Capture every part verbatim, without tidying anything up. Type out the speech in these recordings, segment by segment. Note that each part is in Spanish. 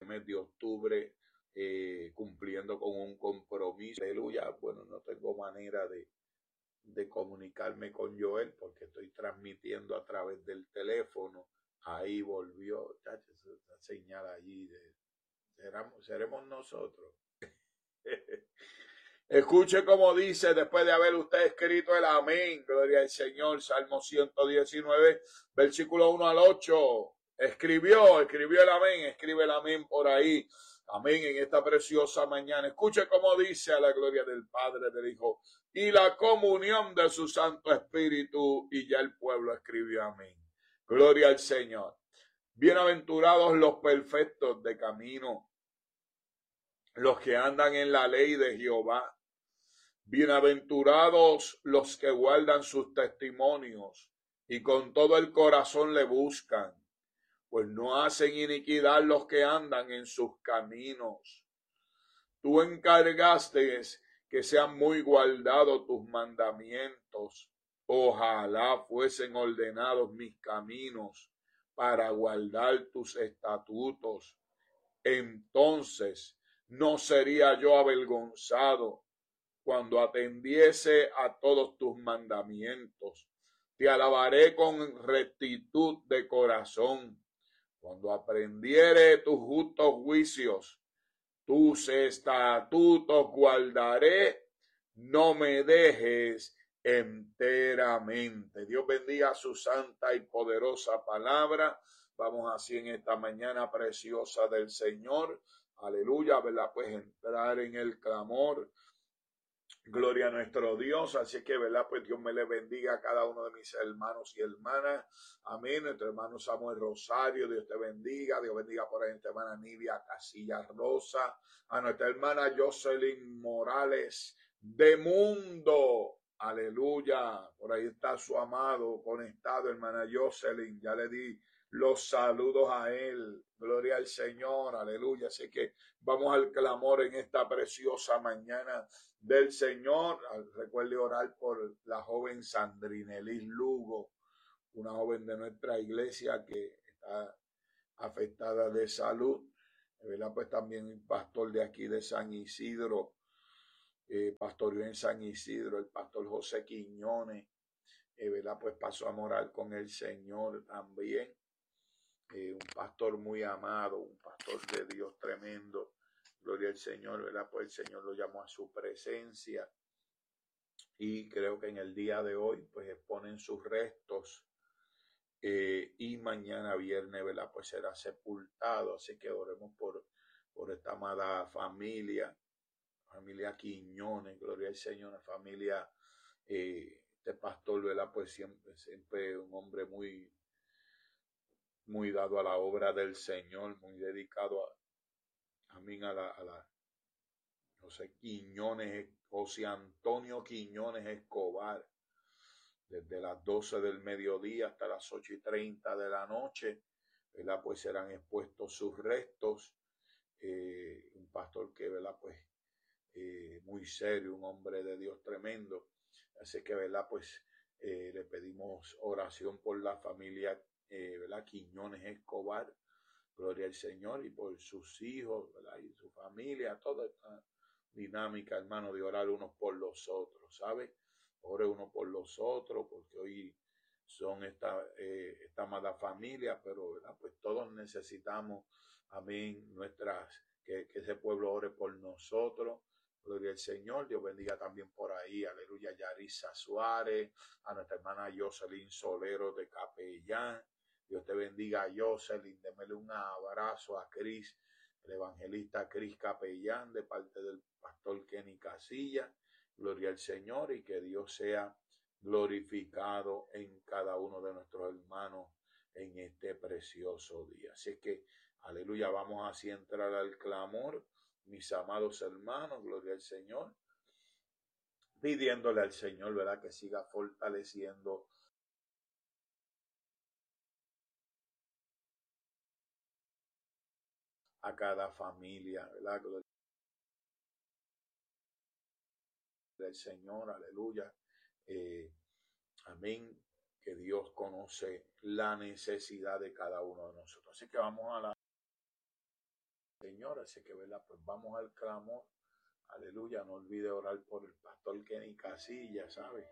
mes de octubre, eh, cumpliendo con un compromiso. Aleluya. Bueno, no tengo manera de, de comunicarme con Joel porque estoy transmitiendo a través del teléfono. Ahí volvió, chacho, esa señal allí de seremos, seremos nosotros. Escuche como dice, después de haber usted escrito el amén, gloria al Señor, Salmo ciento diecinueve, versículo uno al ocho. Escribió, escribió el amén, escribe el amén por ahí. Amén, en esta preciosa mañana. Escuche como dice, a la gloria del Padre, del Hijo y la comunión de su Santo Espíritu. Y ya el pueblo escribió amén. Gloria al Señor. Bienaventurados los perfectos de camino, los que andan en la ley de Jehová. Bienaventurados los que guardan sus testimonios y con todo el corazón le buscan, pues no hacen iniquidad los que andan en sus caminos. Tú encargaste que sean muy guardados tus mandamientos. Ojalá fuesen ordenados mis caminos para guardar tus estatutos. Entonces no sería yo avergonzado cuando atendiese a todos tus mandamientos. Te alabaré con rectitud de corazón. Cuando aprendiere tus justos juicios, tus estatutos guardaré, no me dejes enteramente. Dios bendiga su santa y poderosa palabra. Vamos así en esta mañana preciosa del Señor. Aleluya, ¿verdad? Pues entrar en el clamor. Gloria a nuestro Dios, así que, ¿verdad? Pues Dios me le bendiga a cada uno de mis hermanos y hermanas. Amén. Nuestro hermano Samuel Rosario, Dios te bendiga. Dios bendiga por ahí a nuestra hermana Nivia Casillas Rosa, a nuestra hermana Jocelyn Morales de Mundo. Aleluya. Por ahí está su amado conectado, hermana Jocelyn. Ya le di los saludos a él. Gloria al Señor. Aleluya. Así que vamos al clamor en esta preciosa mañana del Señor. Recuerde orar por la joven Sandrinelis Lugo, una joven de nuestra iglesia que está afectada de salud, ¿verdad? Pues también un pastor de aquí de San Isidro, eh, pastoreó en San Isidro, el pastor José Quiñones, eh, ¿verdad? Pues pasó a morar con el Señor también, eh, un pastor muy amado, un pastor de Dios tremendo. Gloria al Señor, ¿verdad? Pues el Señor lo llamó a su presencia y creo que en el día de hoy pues exponen sus restos eh, y mañana viernes, ¿verdad? Pues será sepultado, así que oremos por, por esta amada familia, familia Quiñones, gloria al Señor, familia, eh, este pastor, ¿verdad? Pues siempre, siempre un hombre muy, muy dado a la obra del Señor, muy dedicado a, a mí, a la, a la José Quiñones, José Antonio Quiñones Escobar, desde las doce del mediodía hasta las ocho y treinta de la noche, ¿verdad? Pues serán expuestos sus restos. Eh, un pastor que, ¿verdad? Pues eh, muy serio, un hombre de Dios tremendo. Así que, ¿verdad? Pues eh, le pedimos oración por la familia, eh, ¿verdad? Quiñones Escobar, gloria al Señor, y por sus hijos, ¿verdad? Y su familia, toda esta dinámica, hermano, de orar unos por los otros, ¿sabe? Ore uno por los otros, porque hoy son esta, eh, esta amada familia, pero, ¿verdad? Pues todos necesitamos, amén, nuestras, que, que ese pueblo ore por nosotros. Gloria al Señor. Dios bendiga también por ahí, aleluya, Yarisa Suárez, a nuestra hermana Jocelyn Solero de Capellán. Dios te bendiga, Jocelyn. Démele un abrazo a Cris, el evangelista Cris Capellán, de parte del pastor Kenny Casilla. Gloria al Señor y que Dios sea glorificado en cada uno de nuestros hermanos en este precioso día. Así que, aleluya, vamos así a entrar al clamor, mis amados hermanos, gloria al Señor, pidiéndole al Señor, ¿verdad? Que siga fortaleciendo a cada familia, ¿verdad? Gloria al Señor, aleluya. Eh, amén. Que Dios conoce la necesidad de cada uno de nosotros. Así que vamos a la Señor, así que, ¿verdad? Pues vamos al clamor. Aleluya, no olvide orar por el pastor Kenny Casilla, ¿sabe?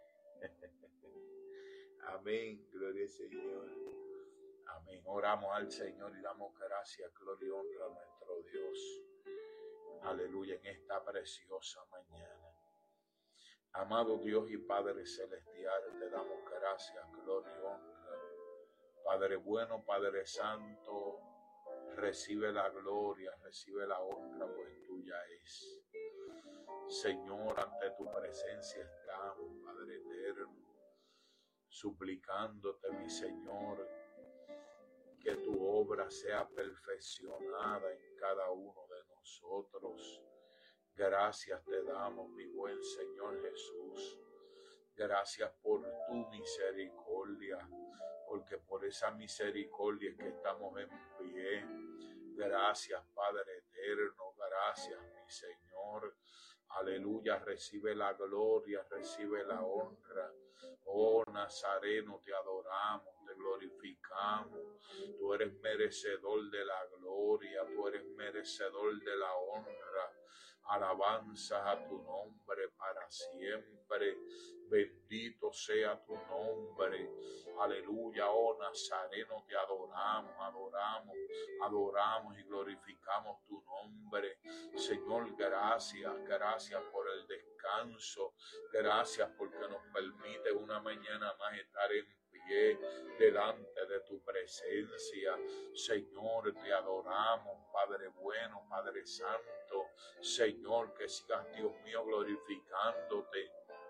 Amén, gloria al Señor. Amén. Oramos al Señor y damos gracias, gloria y honra a nuestro Dios. Aleluya, en esta preciosa mañana. Amado Dios y Padre Celestial, te damos gracias, gloria y honra. Padre bueno, Padre Santo, recibe la gloria, recibe la honra, pues tuya es. Señor, ante tu presencia estamos, Padre eterno, suplicándote, mi Señor, que tu obra sea perfeccionada en cada uno de nosotros. Gracias te damos, mi buen Señor Jesús. Gracias por tu misericordia, porque por esa misericordia es que estamos en pie. Gracias, Padre eterno, gracias, mi Señor. Aleluya, recibe la gloria, recibe la honra. Oh Nazareno, te adoramos, te glorificamos. Tú eres merecedor de la gloria, tú eres merecedor de la honra. Alabanzas a tu nombre para siempre. Bendito sea tu nombre. Aleluya, oh Nazareno, te adoramos, adoramos, adoramos y glorificamos tu nombre. Señor, gracias, gracias por el descanso. Gracias porque nos permite una mañana más estar en pie delante de tu presencia. Señor, te adoramos, Padre bueno, Padre santo. Señor, que sigas, Dios mío, glorificándote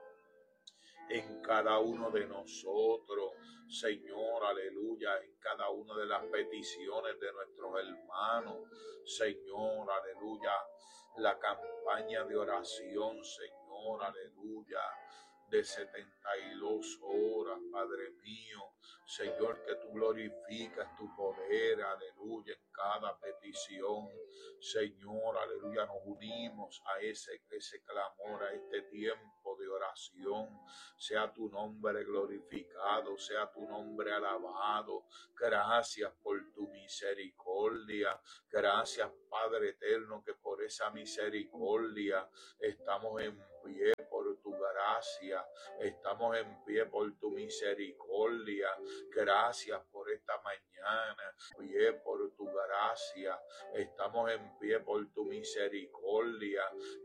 en cada uno de nosotros, Señor, aleluya, en cada una de las peticiones de nuestros hermanos, Señor, aleluya, la campaña de oración, Señor, aleluya, de setenta y dos horas, Padre mío, Señor, que tú glorificas tu poder, aleluya, en cada petición, Señor, aleluya, nos unimos a ese, ese clamor, a este tiempo de oración. Sea tu nombre glorificado, sea tu nombre alabado. Gracias por tu misericordia. Gracias, Padre eterno, que por esa misericordia estamos en pie por tu gracia. Estamos en pie por tu misericordia. Gracias por esta mañana. Pie por tu gracia. Estamos en pie por tu misericordia.